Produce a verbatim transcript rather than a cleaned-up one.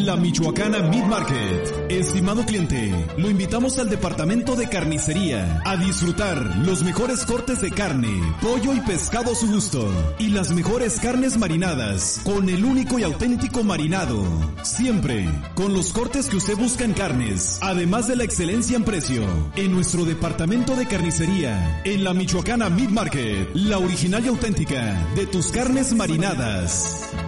La Michoacana Meat Market. Estimado cliente, lo invitamos al departamento de carnicería a disfrutar los mejores cortes de carne, pollo y pescado a su gusto y las mejores carnes marinadas con el único y auténtico marinado. Siempre con los cortes que usted busca en carnes, además de la excelencia en precio. En nuestro departamento de carnicería, en La Michoacana Meat Market, la original y auténtica de tus carnes marinadas.